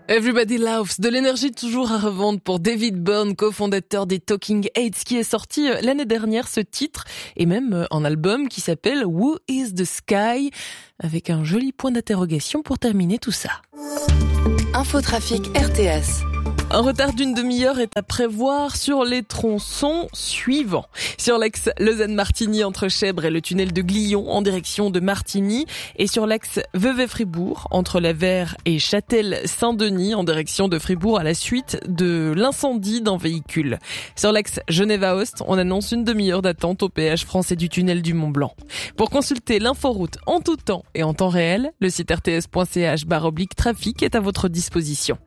Everybody Loves, de l'énergie toujours à revendre pour David Byrne, cofondateur des Talking Heads, qui est sorti l'année dernière ce titre, et même un album qui s'appelle Who is the Sky, avec un joli point d'interrogation pour terminer tout ça. Infotrafic RTS. Un retard d'une demi-heure est à prévoir sur les tronçons suivants. Sur l'axe Lausanne-Martigny entre Chèvres et le tunnel de Glion en direction de Martigny, et sur l'axe Vevey-Fribourg entre la Verre et Châtel-Saint-Denis en direction de Fribourg à la suite de l'incendie d'un véhicule. Sur l'axe Genève-Aoste, on annonce une demi-heure d'attente au péage français du tunnel du Mont-Blanc. Pour consulter l'inforoute en tout temps et en temps réel, le site rts.ch/trafic est à votre disposition.